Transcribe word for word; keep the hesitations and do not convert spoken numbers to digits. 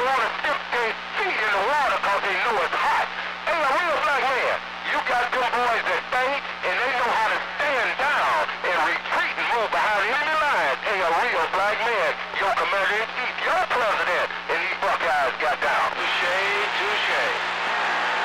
don't want to dip their feet in the water because they know it's hot. Hey, a real black man, you got them boys that think and they know how to stand down and retreat and move behind enemy lines. Hey, a real black man, your commander-in-chief, your president,